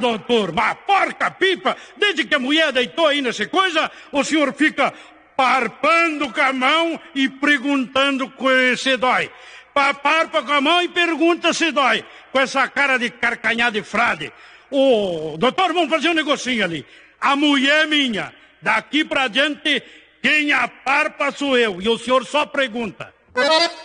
doutor, mas porca pipa, desde que a mulher deitou aí nessa coisa, o senhor fica parpando com a mão e perguntando se dói. Parpa com a mão e pergunta se dói. Com essa cara de carcanhar de frade. Ô, doutor, vamos fazer um negocinho ali. A mulher é minha. Daqui pra diante, quem aparpa sou eu. E o senhor só pergunta.